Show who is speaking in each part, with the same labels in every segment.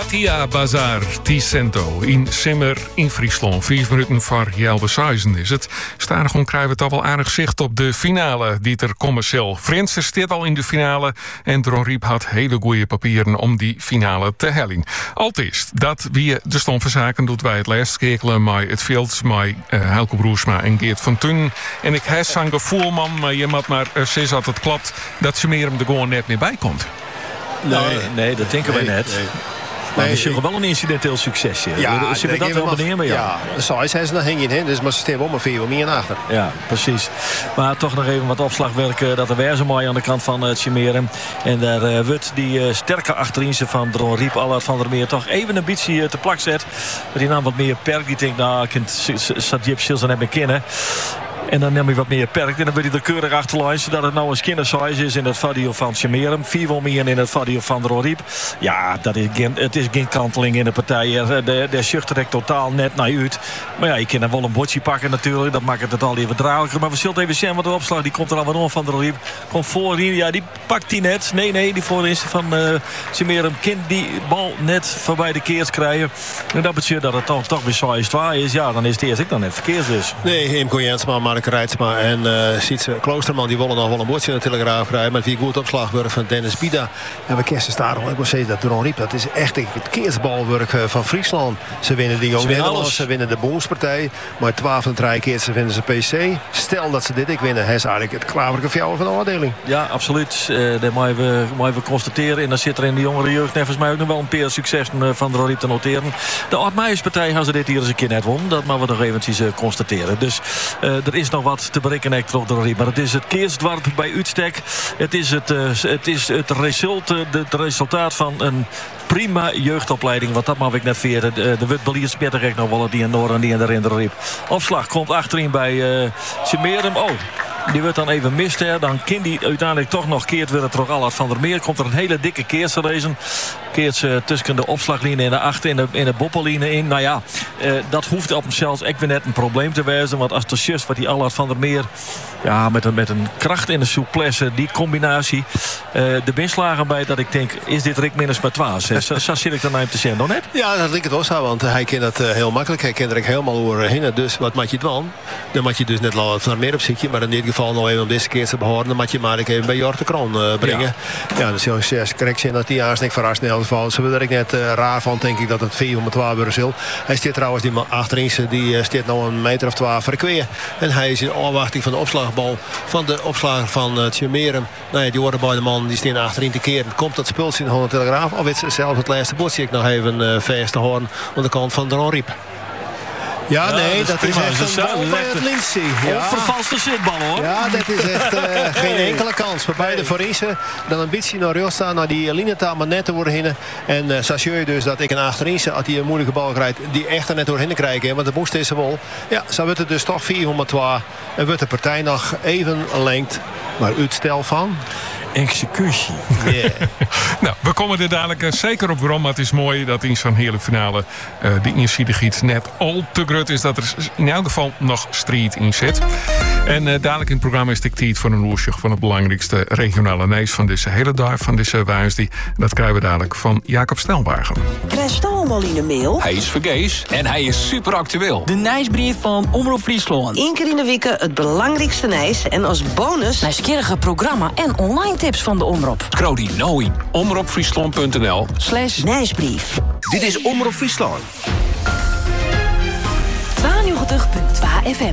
Speaker 1: Tia Bazaar, Ticento, in Simmer, in Friesland. 5 minuten voor Jelbe Saizen is het. Stadigon krijgen we toch wel aardig zicht op de finale die er commercieel. Frensen staat al in de finale en Dron Riep had hele goede papieren om die finale te hellen. Altist, dat wie de stomverzaken doet wij het laatst kekelen met het veld, met Helco Broersma en Geert van Tun. En ik heb zo'n gevoel, man, maar je moet maar zeggen dat het klopt, dat ze meer hem er gewoon net meer bij komt.
Speaker 2: Nee, dat denken wij net. Nee. Maar we zullen wel een incidenteel succes.
Speaker 3: Ja,
Speaker 2: zullen we dat wel benemen?
Speaker 3: Ja, Saïs heeft ze nog heen in, dus maar ze staan wel maar 4 meer achter.
Speaker 2: Ja, precies. Maar toch nog even wat opslagwerk. Dat er weer zo mooi aan de kant van Chimeren. En daar wordt die sterke achterin van Dron Riep, Allard van der Meer, toch even een beetje te plak zet. Die nam wat meer perk. Die denkt, nou, ik kan Sadjip Sils dan hebben kennen. En dan neem je wat meer perk. En dan werd hij er keurig achterlangs. Zodat het nou een kindersize is in het vadio van Chimeren. 4 meer in het vadio van Dron Riep. Ja, het is geen kanteling in de partij. De zucht trekt totaal net naar uit. Maar ja, je kan dan wel een botje pakken natuurlijk. Dat maakt het al even draailijker. Maar we zullen even zien wat de opslag. Die komt er allemaal om van Dron Riep. Komt voorin. Ja, die pakt hij net. Nee, die voorinste van Chimeren kind die bal net voorbij de keers krijgen. En dat betekent dat het toch weer size 2 is. Ja, dan is het eerst ik dan net verkeerd dus.
Speaker 3: Nee, Imco Jensma, Mark Rijtsma en Sietse Kloosterman, die willen nog wel een bordje in de Telegraaf krijgen. Met wie goed opslagwerk van Dennis Bida. En we kersten staan nog. Ik moet zeggen dat Dron Riep, dat is echt het keersbalwerk van Friesland. Ze winnen de Jong Nederland, ze winnen de Boomspartij. Maar 12 en 3 keer ze winnen ze PC. Stel dat ze dit ik winnen, is eigenlijk het klaverlijke fjouwen van de afdeling.
Speaker 2: Ja, absoluut. Dat moeten we constateren. En dan zit er in de jongere jeugd volgens mij ook nog wel een paar successen van Dron Riep te noteren. De Oud-Meijers-partij gaan ze dit hier eens een keer net won. Dat moeten we nog eventjes constateren. Dus er is nog wat te berekenen op Dron Riep. Maar het is het keersdwarp bij uitstek. Het is het resultaat van een prima jeugdopleiding. Want dat mag ik net veren. De Wutbeliers Petterrecht nog wel die in Noor en die in de Rinder Riep. Opslag komt achterin bij Chimeren. Oh, die wordt dan even mist. Hè. Dan kan die uiteindelijk toch nog keert weer het terug Allard van der Meer. Komt er een hele dikke keertse lezen. Keert ze tussen de opslaglijnen en de achter in de boppellijnen in. Nou ja, dat hoeft op zichzelf echt weer net een probleem te wezen. Want als het just wat die Allard van der Meer, ja, met een kracht in de souplesse, die combinatie, de binslagen bij dat ik denk, is dit Rick minus met 12? Zo zit ik dan naar hem te zeggen, nog net?
Speaker 3: Ja, dat lijkt het wel zo, want hij kent het heel makkelijk. Hij kent er helemaal overheen. Dus wat moet je doen? Dan moet je dus net Allard van der Meer op ziekje. Maar in dit geval nog even om deze keer te behouden. Dan moet je maar even bij Jort de Kroon brengen. Ja, dus heel correct zijn dat die aanstek verrast in elk geval. Zo wil ik net raar van, denk ik dat het 412 euro is. Hij staat trouwens, die man achterin, die staat nog een meter of 12 verkweer. En hij is in afwachting van de opslagbal van de opslager van Chimeren. Nou ja, die worden bij de man, die staan achterin te keren. Komt dat speeltje in de Telegraaf? Of is het zelfs het laatste bordje ik nog even vast te horen aan de kant van Dron Riep. Ja, nee, dat is echt een bal bij het Lindsay.
Speaker 2: Ja. Vervalste zitbal, hoor.
Speaker 3: Ja, dat is echt geen enkele kans. Waarbij de Forese dan een beetje naar rust staan, naar die Lineta maar net te worden heen. En Sassieu dus dat ik een achterin zit, als hij een moeilijke bal krijgt, die echt er net doorheen krijgen. Want de moest is er wel. Ja, zo wordt het dus toch 402. En wordt de partij nog even lengd. Maar uitstel van
Speaker 2: executie.
Speaker 3: Yeah.
Speaker 1: Nou, we komen er dadelijk zeker op waarom. Maar het is mooi dat in zo'n hele finale de insidigiet net al te grut is. Dat er in elk geval nog strijd in zit. En dadelijk in het programma is het tijd voor een oortje van het belangrijkste regionale nieuws van deze hele dag, van deze Woensdag. Dat krijgen we dadelijk van Jacob Stelwagen.
Speaker 4: Krijg je al in de mail?
Speaker 5: Hij is vergees en hij is super actueel.
Speaker 4: De nieuwsbrief van Omroep Friesland. Eén keer in de week het belangrijkste nieuws. En als bonus nieuwsgierige programma en online tips van de Omroep.
Speaker 5: Krouw die nou in omroepfriesland.nl/nieuwsbrief.
Speaker 6: Dit is Omroep Friesland.
Speaker 4: 92.2 FM.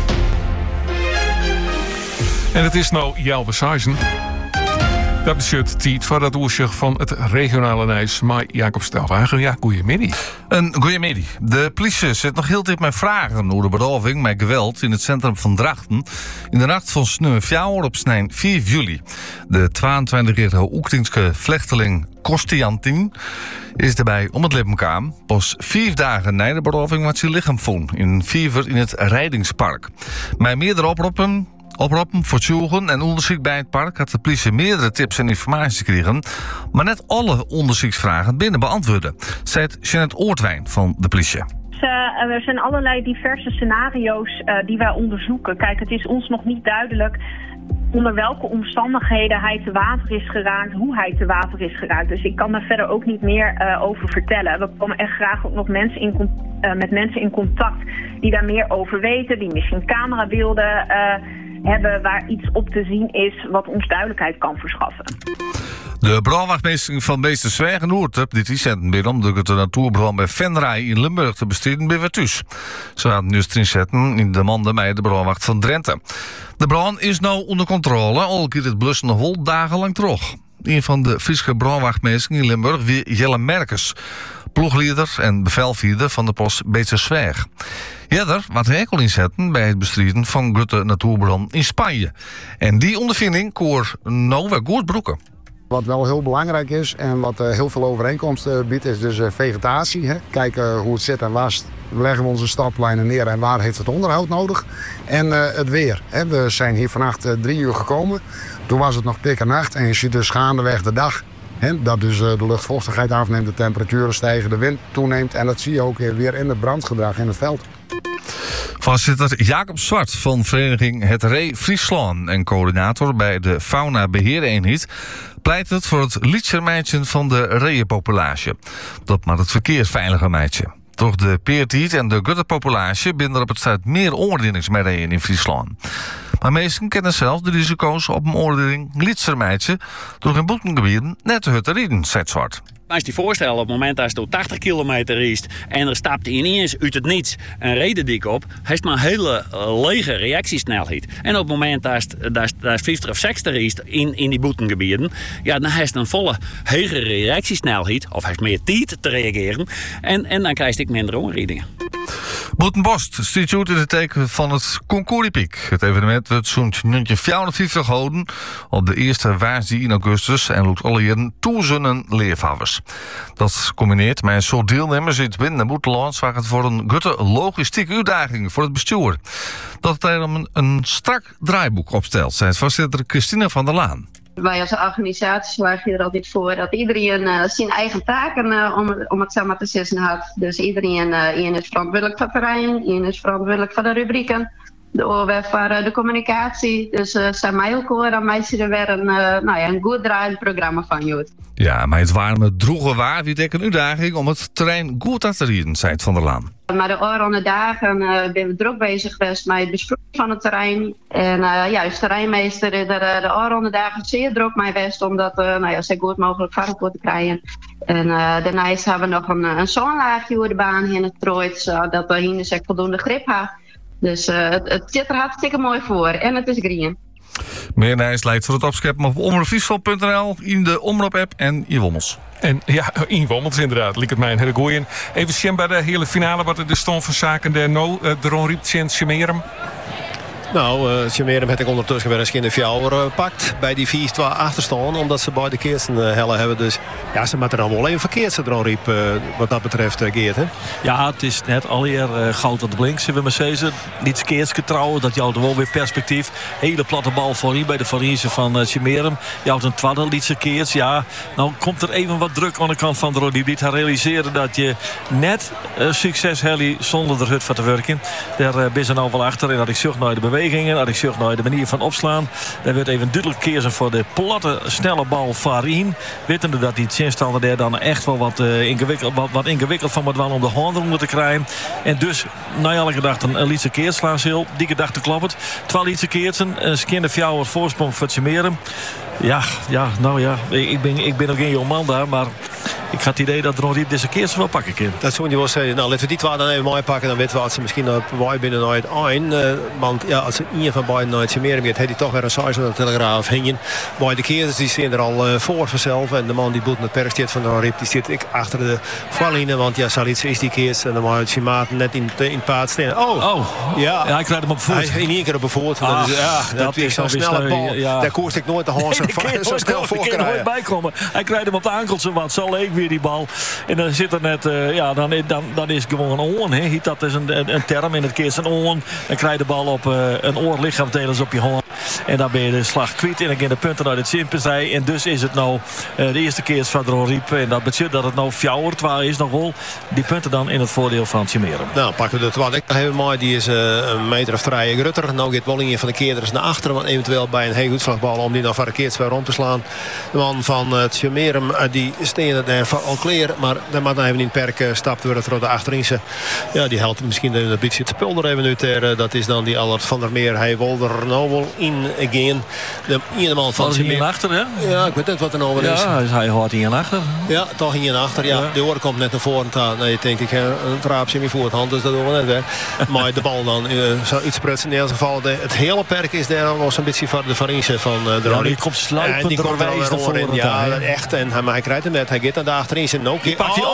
Speaker 1: En het is nou Jelbe Saizen. Dat betekent tijd voor dat oortje van het regionale nieuws met Jacob Stelwagen. Ja, goeiemiddag.
Speaker 7: Een goeiemiddag. De politie zit nog heel dicht met vragen over de beroving met geweld in het centrum van Drachten. In de nacht van sneu 4 op snijn 4 juli. De 22-jarige Oektingske vlechteling Kostiantin is erbij om het leven kwam. Pas 4 dagen na de beroving wat zijn lichaam vond in een vierver in het Rijdingspark. Met meerdere oproepen voor zoeken en onderzoek bij het park had de politie meerdere tips en informaties gekregen, maar net alle onderzoeksvragen binnen beantwoorden, zei Jeanette Oortwijn van de politie.
Speaker 8: Er zijn allerlei diverse scenario's die wij onderzoeken. Kijk, het is ons nog niet duidelijk
Speaker 6: onder welke omstandigheden hij te water is geraakt, hoe hij te water is geraakt. Dus ik kan daar verder ook niet meer over vertellen. We komen echt graag ook nog met mensen in contact die daar meer over weten, die misschien camerabeelden hebben waar iets op te zien is wat ons duidelijkheid kan verschaffen.
Speaker 7: De brandwachtmeester van Beestersweg en Oertep dit weekend weer om de natuurbrand bij Venray in Limburg te bestrijden bij Vertus. Ze hadden nu zetten in de manden bij de brandwacht van Drenthe. De brand is nou onder controle, al keert het blussen nog wel dagenlang terug. Een van de Friese brandwachtmeesters in Limburg weer Jelle Merkers, ploegleider en bevelvoerder van de post Beestersweg. Eerder wat hekel inzetten bij het bestrijden van grote natuurbrand in Spanje. En die ondervinding koor nou weer goed broeken.
Speaker 8: Wat wel heel belangrijk is en wat heel veel overeenkomsten biedt is dus vegetatie. Hè. Kijken hoe het zit en was. Leggen we onze staplijnen neer en waar heeft het onderhoud nodig. En het weer. Hè. We zijn hier vannacht 3 uur gekomen. Toen was het nog pikkernacht en je ziet dus gaandeweg de dag. Hè, dat dus de luchtvochtigheid afneemt, de temperaturen stijgen, de wind toeneemt. En dat zie je ook weer in het brandgedrag in het veld.
Speaker 7: Voorzitter Jacob Zwart van vereniging Het Ree Friesland en coördinator bij de Fauna Beheereenheid pleit het voor het lietschermeidje van de reeënpopulatie. Dat maar het verkeersveilige meidje. Toch de peertiet en de gutterpopulatie binden op het staat meer oordelings met reeën in Friesland. Maar meesten kennen zelfs de risico's op een oordeling lietschermeidje door in boetengebieden net te hutten rieden, zegt Zwart.
Speaker 9: Als je je voorstelt, op het moment dat je 80 kilometer riest en er stapt ineens uit het niets een redendik op, heeft maar een hele lege reactiesnelheid. En op het moment dat je 50 of 60 riest in die boetengebieden, ja, dan heeft een volle hogere reactiesnelheid, of heeft meer tijd te reageren, en dan krijg je minder onredingen.
Speaker 7: Boetenbost stiet uit in het teken van het Concouripiek. Het evenement wordt zo'n 450 houden op de eerste woensdag in augustus en loopt alle jaren duizenden leefhavers. Dat combineert met een soort deelnemers in het binnen- en buitenland zwaar het voor een grote logistieke uitdaging voor het bestuur. Dat het daarom een strak draaiboek opstelt, zei voorzitter Christine van der Laan.
Speaker 10: Wij als organisatie zorgen er altijd voor dat iedereen zijn eigen taken, om het zo maar te zeggen, had. Dus iedereen is verantwoordelijk voor het terrein, iedereen is verantwoordelijk voor de rubrieken, voor de communicatie. Dus zijn mij ook hoor, dan mij er weer een goed draaiend programma van Jood.
Speaker 7: Ja, maar het warme droege waar wie een uitdaging om het terrein goed aan te rieden, zei Van der Laan.
Speaker 10: Maar de oranje dagen ben we druk bezig geweest met het besproken van het terrein. En als terreinmeester de oranje dagen zeer druk mee geweest om dat zo goed mogelijk varken te krijgen. En daarnaast hebben we nog een zonlaagje over de baan in het trooit, zodat we hier voldoende grip hebben. Dus het zit er hartstikke mooi voor en het is green.
Speaker 7: Meer nieuws leidt voor het opscheppen op omroepfriesland.nl, in de Omroep-app en in Wommels.
Speaker 1: En ja, in Wommels inderdaad, liep het mij een hele goeie. Even zien bij de hele finale wat er de stand van zaken de Ron Rieptje en Sjemerum.
Speaker 3: Nou, Sjemerum heb ik ondertussen weer eens in de fjouwer pakt. Bij die 4-2 achterstaan. Omdat ze beide keersen hellen hebben. Dus ja, ze moeten dan wel even verkeerd ze Ron Riep wat dat betreft, Geert. Hè?
Speaker 2: Ja, het is net alweer goud aan de blink, zullen we maar zeggen. Niet keertje trouwen, dat jouwt er wel weer perspectief. Hele platte bal voorin bij de Farise van Sjemerum. Jouwt een tweede lietse keertje. Ja, nou komt er even wat druk aan de kant van de Ron Riep. Die gaat realiseren dat je net succes hebt zonder er hut van te werken. Daar ben ze nou wel achter en dat ik zocht naar de bewegingen. Dat ik zocht naar de manier van opslaan. Daar werd even duidelijk kiezen voor de platte, snelle bal Farin. Wetende dat die zinstander daar dan echt wel wat ingewikkeld van moet wel om de hand onder te krijgen. En dus, na elke gedachte een lietse keerslaansheel. Die gedachte klopt. 2 lietse keertsen. Een skinde fjouwer voorsprong voor het Sjemerum. Ja, ik ben ook geen jong man daar, maar ik had het idee dat Ron Riep deze keer wel pakken kan.
Speaker 3: Dat zou je wel zeggen. Nou, laten we die 2 dan even mooi pakken. Dan weten we dat ze misschien op wij binnen nooit een. Want ja, als een van beiden nooit Sjemerum gaat, heeft hij toch weer een size aan de Telegraaf hingen. Maar de keers die zijn er al voor vanzelf. En de man die boet met perk zit van Ron Riep, die zit ik achter de voorlijnen. Want ja, Salitse is die keers. En dan moet je maat net in het paard staan. Oh. Ja,
Speaker 2: hij krijgt hem op voet.
Speaker 3: Hij in 1 keer op de voet. Dat is zo'n snelle bal. Ja. Daar koerst ik nooit de hand zo snel voor krijgen.
Speaker 2: Hij krijgt hem op de aankel zo wat. Zal ik weer die bal. En dan zit er net, dan is het gewoon een oon. Dat is een term in het keer een oon. Dan krijg je de bal op een oor-lichaamdelers op je hand. En dan ben je de slag kwijt. En dan gaan de punten uit het Simpenzij. En dus is het nou de eerste keer van Dron Riep. En dat betekent dat het nou 4 is nog wel. Die punten dan in het voordeel van Tjemeren.
Speaker 3: Nou, pakken we de wat ik heb mooi. Die is een meter of 3 grutter. Nou gaat Wollingen van de keerders naar achteren. Want eventueel bij een heel uitslagbal om die nog verkeerd weer rond te slaan. De man van Tjemeren die steen er al kleer. Maar de man even in het perk stapt weer door de achterinse. Ja, die helpt misschien een beetje te pulder even uit daar. Dat is dan die Allard van der Meer. Hij wil er nou wel in again. De ene man van
Speaker 2: Tjemeren achter, hè?
Speaker 3: Ja, ik weet niet wat er nou weer is.
Speaker 2: Ja, hij hoort hier achter.
Speaker 3: Ja, toch hier achter. Ja, de oor komt net naar voren. Nee, ik denk ik een traapje in mijn voorhand. Dus dat doen we net weer. Maar de bal dan zou iets prutsen. In ieder geval, het hele perk is daar nog een beetje van de Farinse van de Rodi.
Speaker 2: Die komt sluipenderwijs naar voren.
Speaker 3: Ja, echt. En hij krijgt hem net. Hij gaat naar de achterin. Die
Speaker 2: pakt hij.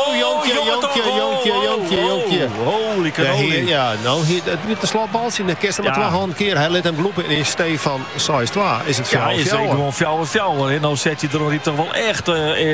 Speaker 3: Jonkje.
Speaker 2: Holy cannoli.
Speaker 3: Ja, nou, het de slotbaltje in de kist maar 2 keer. Hij let hem bloepen in Stefan Saïs-Twa. Is het 4-4?
Speaker 2: Ja, is gewoon 4-4. Nou zet je er toch wel echt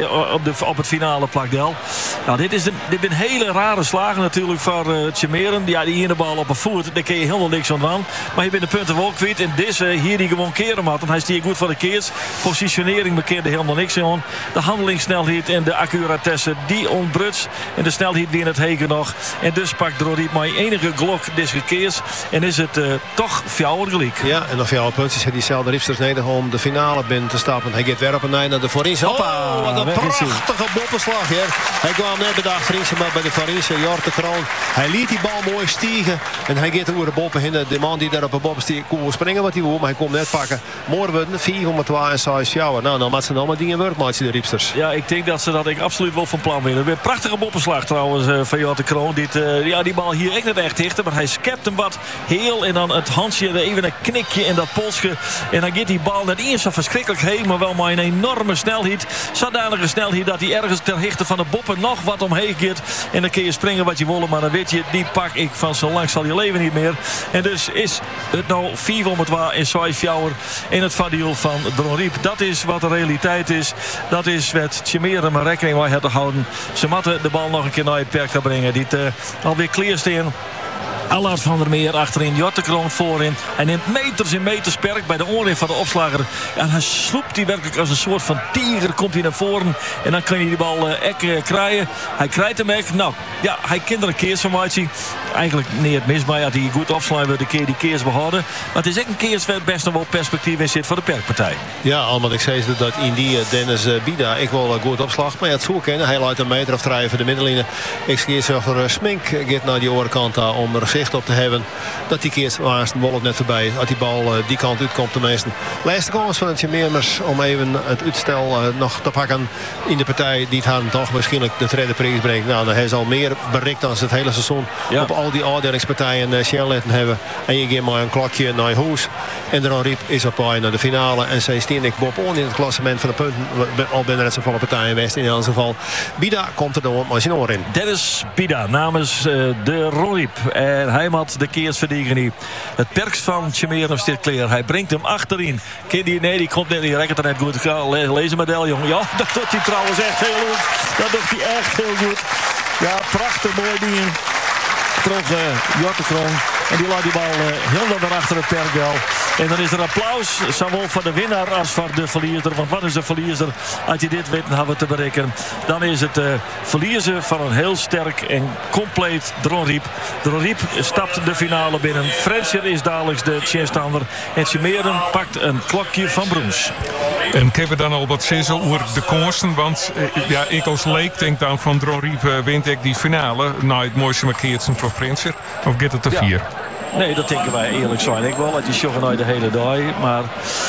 Speaker 2: op het finale plakdel. Nou, dit zijn hele rare slagen natuurlijk voor Tjemeren. Ja, die ene bal op een voet, daar kun je helemaal niks aan doen. Maar je bent de punten wel kwijt. En deze hier die gewoon keren had. Want hij stiert goed voor de keers. Positionering bekeerde helemaal niks aan. De handelingssnelheid en de accuratesse die ontbruts. En de snelheid weer in het heken nog. En dus pakt Droriep maar enige glok deze keers. En is het toch 4 gelijk.
Speaker 3: Ja, en nog 4 puntjes heeft diezelfde Riepsters nodig om de finale binnen te stappen. Hij gaat weer op een eind naar de Farinse.
Speaker 2: Hoppa,
Speaker 3: wat een prachtige boppenslag hier. Hij kwam net bij de Farinse, maar bij de Farinse, Jort de Kroon. Hij liet die bal mooi stiegen. En hij gaat over de boppen heen. De man die daar op de boppen stiert kon springen wat hij wil. Maar hij komt net pakken. Morgen wordt 402 en 6 jouw. Nou, maar ze nou maar dingen werk maatje de Riepsters.
Speaker 2: Ja, ik denk dat ze dat absoluut wel van plan willen. Weer prachtige boppenslag trouwens van Jort de Kroon. Die bal hier echt net echt dichter. Maar hij skept hem wat heel. En dan het handje, even een knikje in dat polsje. En dan gaat die bal net eerst zo verschrikkelijk heen. Maar wel maar een enorme snelheid. Zodanige snelheid dat hij ergens ter hichte van de boppen nog wat omheen gaat. En dan kun je springen wat je wil. Maar dan weet je, die pak ik van zo lang zal je leven niet meer. En dus is het nou 4-2 en 6 in het voordeel van Dron Riep. Dat is wat de realiteit is. Dat is wat Tjemeren maar rekening mee had te houden. Ze moeten de bal nog een keer naar het perk gaan brengen. Die alweer kleersteen. Allard van der Meer achterin, Jort de Kroon voorin. Hij neemt meters en meters perk bij de oorlog van de opslager. En hij sloept die werkelijk als een soort van tiger. Komt hij naar voren en dan kan hij die bal krijgen. Hij krijgt hem echt. Nou, ja, hij kent er een keers van Maatje. Eigenlijk niet het mis, maar had hij goed opslaan we de keer die keers behouden. Maar het is echt een keers waar best nog wel perspectief in zit voor de perkpartij.
Speaker 3: Ja, allemaal ik zei dat in die Dennis Bida ik wel goed opslag. Maar ja, het zo kennen. Hij laat een meter of 3 voor de middenlijnen. Ik zie er Smink gaat naar die oorkant om er zicht op te hebben. Dat die keers was de bal net voorbij. Dat die bal die kant uitkomt de meesten. Laatste kans van het Tjemeerders om even het uitstel nog te pakken in de partij. Die het haar toch waarschijnlijk de tweede prijs brengt. Nou, dan heeft ze al meer bereikt dan ze het hele seizoen op al die afdelingspartijen Shell laten hebben. En je geeft maar een klokje naar huis. En Dron Riep is op naar de finale. En zij steen ik Bob on in het klassement van de punten. Al binnen het volle partijen West in ieder geval. Bida komt er door maar zijn oor in.
Speaker 2: Dennis Bida namens de Dron Riep. En hij had de keers verdienen. Het perks van Tjemeren staat klaar. Hij brengt hem achterin. Die komt net, die rekt er net goed. Lees maar del, jongen. Ja, dat doet hij trouwens echt heel goed. Dat doet hij echt heel goed. Ja, prachtig mooi ding. Terug Jort de Kroon. En die laat die bal heel naar achter het perkbel. En dan is er applaus, zowel voor de winnaar als voor de verliezer. Want wat is de verliezer? Als je dit weet, hebben we te berekenen. Dan is het verliezer van een heel sterk en compleet Dron Riep. Dron Riep stapt de finale binnen. Frenscher is dadelijk de tegenstander. En Tjemeren pakt een klokje van Broens.
Speaker 1: En ik heb dan al wat zeggen over de kosten. Want ja, ik als leek denk dan van Dron Riep wint ik die finale. Nou, het mooiste markeert van Frenscher. Of gaat het te 4?
Speaker 2: Nee, dat denken wij eerlijk zijn. Ik wel dat je sjoggen uit de hele dag. Maar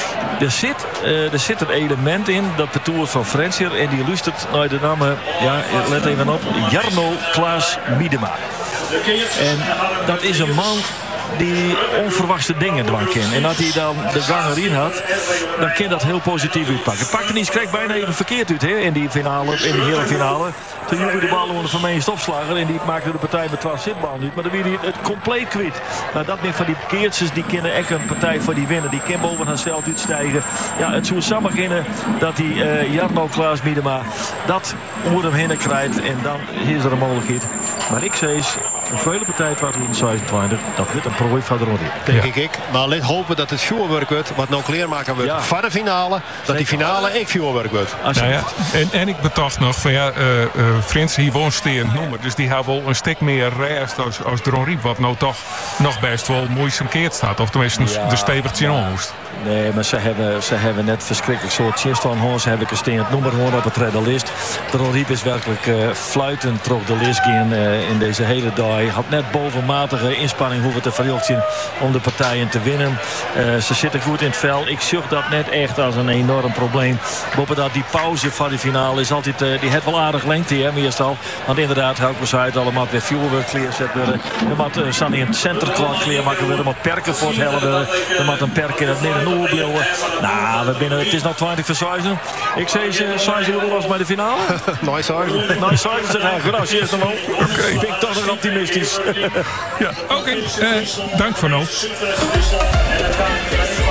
Speaker 2: er zit een element in dat betoert van Frenscher. En die luistert naar de namen. Ja, let even op. Jarno Klaas Miedema. En dat is een man die onverwachte dingen dwang kan. En als hij dan de gang erin had, dan kan dat heel positief uitpakken. Pakte niet, kreeg bijna even verkeerd uit hè, in die finale, in die hele finale. Toen joeg hij de bal onder van mijn stopslager en die maakte de partij met 12 zitbal niet. Maar dan weer hij het compleet kwijt. Nou, dat meer van die keertjes, die kunnen echt een partij voor die winnen. Die kan boven het veld uitstijgen. Ja, het zou samen beginnen dat die Jarno Klaas Miedema dat onder hem heen krijgt. En dan is er een mogelijkheid. Maar ik zei een vele partij 2026, dat wordt een prooi van de ronde.
Speaker 3: Denk ik. Maar alleen hopen dat het vuurwerk wordt, wat nou kleermaken wordt voor de finale. Dat die finale echt vuurwerk wordt.
Speaker 1: Nou ja, en ik betocht nog van ja, Frans hier woont steen nummer. Dus die hebben wel een stuk meer rest als Dron Riep. Wat nou toch nog best wel moeizaam keert staat. Of tenminste de stevigtje in moest.
Speaker 2: Nee, maar ze hebben net verschrikkelijk soort Tjistan Hoors heb ik een steen het nummer gewoon op het redde list. Dron Riep is werkelijk fluitend trok de list in deze hele dag. Had net bovenmatige inspanning hoeven te verrichten om de partijen te winnen. Ze zitten goed in het vel. Ik zag dat net echt als een enorm probleem. Boven dat die pauze van die finale is altijd, die heeft wel aardig lengte, hè, meestal. Want inderdaad, hou ik eens uit, allemaal weer vuurwerk kleerzetten worden. Er moet staan in het centrum kleermaken worden. Er moet perken voor het helden. Er moet een perk in het midden noord blijven. Nou, we binnen, het is nog 20 voor 6. Ik zei ze, 6 was bij de finale.
Speaker 3: Nice 6.
Speaker 2: Nice 6, zeg hij. Goed, als je eerst dan ook. Ik ben toch nog optimistisch.
Speaker 1: Ja, oké. Dank voor nu.